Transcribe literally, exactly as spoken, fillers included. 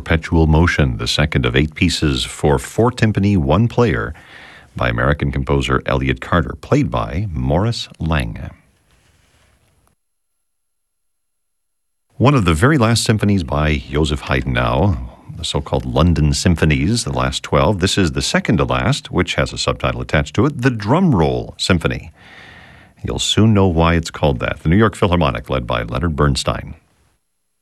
Perpetual Motion, the second of eight pieces for four timpani, one player, by American composer Elliott Carter, played by Maurice Lang. One of the very last symphonies by Joseph Haydn now, the so-called London Symphonies, the last twelve. This is the second to last, which has a subtitle attached to it, the Drum Roll Symphony. You'll soon know why it's called that. The New York Philharmonic, led by Leonard Bernstein.